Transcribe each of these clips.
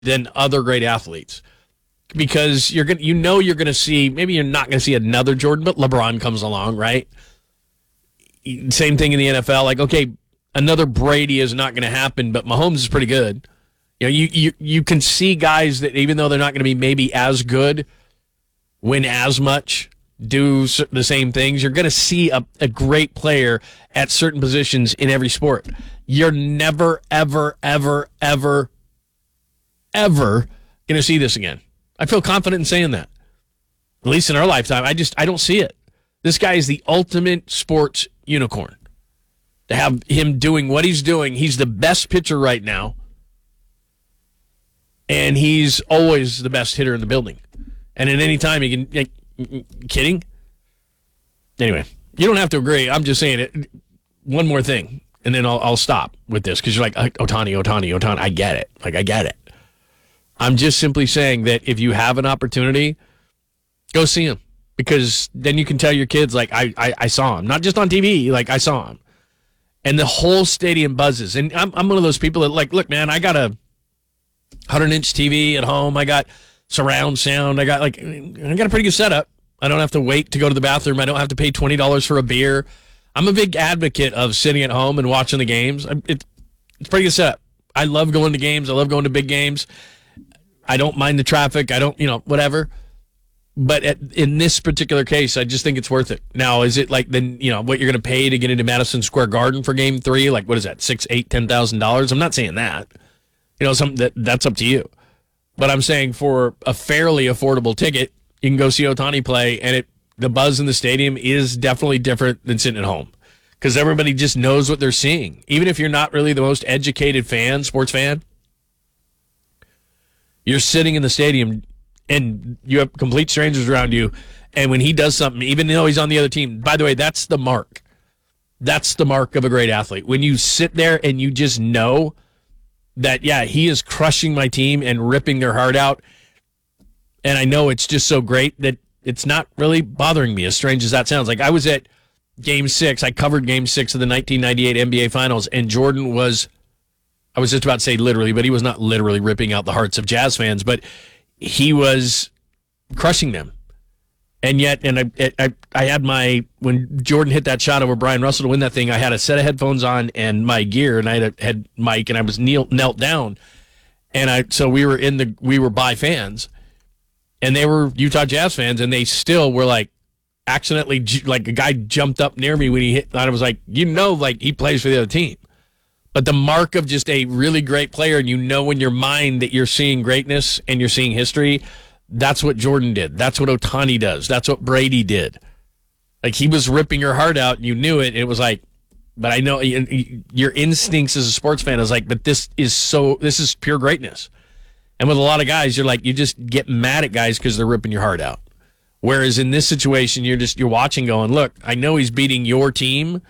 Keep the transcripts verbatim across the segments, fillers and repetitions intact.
than other great athletes. Because you're gonna, you know you're going to see, maybe you're not going to see another Jordan, but LeBron comes along, right? Same thing in the N F L. Like, okay, another Brady is not going to happen, but Mahomes is pretty good. You know, you, you, you can see guys that even though they're not going to be maybe as good, win as much, do the same things, you're going to see a, a great player at certain positions in every sport. You're never, ever, ever, ever, ever going to see this again. I feel confident in saying that. At least in our lifetime. I just, I don't see it. This guy is the ultimate sports unicorn. To have him doing what he's doing, he's the best pitcher right now. And he's always the best hitter in the building. And at any time, he can, like, kidding? Anyway, you don't have to agree. I'm just saying it. One more thing, and then I'll, I'll stop with this, because you're like, Ohtani, Ohtani, Ohtani. I get it. Like, I get it. I'm just simply saying that if you have an opportunity, go see him, because then you can tell your kids, like, I, I, I saw him. Not just on T V, like, I saw him. And the whole stadium buzzes. And I'm, I'm one of those people that, like, look, man, I got a one hundred inch T V at home. I got surround sound. I got, like, I got a pretty good setup. I don't have to wait to go to the bathroom. I don't have to pay twenty dollars for a beer. I'm a big advocate of sitting at home and watching the games. It, it's pretty good setup. I love going to games. I love going to big games. I don't mind the traffic. I don't, you know, whatever. But at, in this particular case, I just think it's worth it. Now, is it like then, you know, what you're going to pay to get into Madison Square Garden for Game Three? Like, what is that? Six, eight, ten thousand dollars? I'm not saying that. You know, something that that's up to you. But I'm saying for a fairly affordable ticket, you can go see Ohtani play, and it the buzz in the stadium is definitely different than sitting at home, because everybody just knows what they're seeing. Even if you're not really the most educated fan, sports fan, you're sitting in the stadium and you have complete strangers around you, and when he does something, even though he's on the other team, by the way, that's the mark. That's the mark of a great athlete. When you sit there and you just know that, yeah, he is crushing my team and ripping their heart out, and I know it's just so great that it's not really bothering me, as strange as that sounds. Like, I was at Game six. I covered Game six of the nineteen ninety-eight N B A Finals, and Jordan was, I was just about to say literally, but he was not literally ripping out the hearts of Jazz fans, but he was crushing them. And yet, and I, I, I had my, when Jordan hit that shot over Brian Russell to win that thing, I had a set of headphones on and my gear, and I had a had mic, and I was kneel, knelt down. And I, so we were in the, we were by fans, and they were Utah Jazz fans, and they still were like, accidentally, like a guy jumped up near me when he hit, and I was like, you know, like he plays for the other team. But the mark of just a really great player, and you know in your mind that you're seeing greatness and you're seeing history, that's what Jordan did. That's what Ohtani does. That's what Brady did. Like, he was ripping your heart out, and you knew it. And it was like, but I know your instincts as a sports fan is like, but this is so, this is pure greatness. And with a lot of guys, you're like, you just get mad at guys because they're ripping your heart out. Whereas in this situation, you're just, you're watching going, look, I know he's beating your team,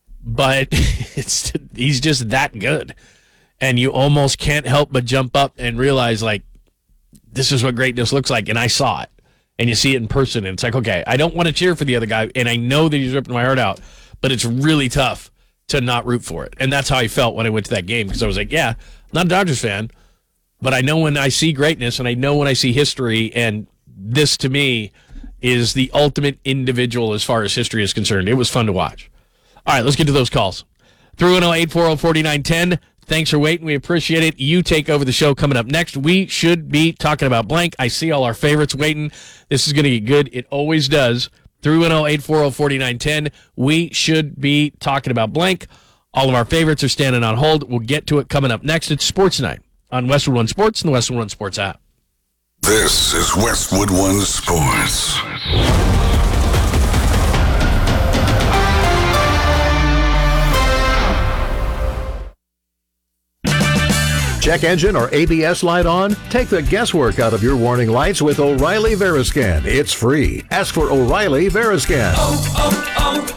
but it's he's just that good. And you almost can't help but jump up and realize, like, this is what greatness looks like, and I saw it. And you see it in person, and it's like, okay, I don't want to cheer for the other guy, and I know that he's ripping my heart out, but it's really tough to not root for it. And that's how I felt when I went to that game, because I was like, yeah, I'm not a Dodgers fan, but I know when I see greatness, and I know when I see history, and this, to me, is the ultimate individual as far as history is concerned. It was fun to watch. All right, let's get to those calls. three one zero, eight four zero, four nine one zero. Thanks for waiting. We appreciate it. You take over the show coming up next. We should be talking about blank. I see all our favorites waiting. This is going to get good. It always does. three one zero, eight four zero, four nine one zero. We should be talking about blank. All of our favorites are standing on hold. We'll get to it coming up next. It's Sports Night on Westwood One Sports and the Westwood One Sports app. This is Westwood One Sports. Check engine or A B S light on? Take the guesswork out of your warning lights with O'Reilly Veriscan. It's free. Ask for O'Reilly Veriscan. Oh,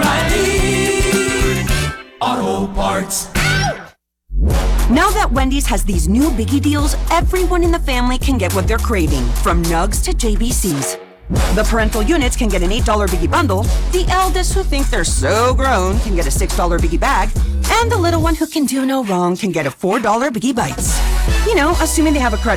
oh, oh, O'Reilly Auto Parts. Now that Wendy's has these new biggie deals, everyone in the family can get what they're craving, from nugs to J B Cs. The parental units can get an eight dollar biggie bundle, the eldest who think they're so grown can get a six dollar biggie bag, and the little one who can do no wrong can get a four dollar biggie bites. You know, assuming they have a credit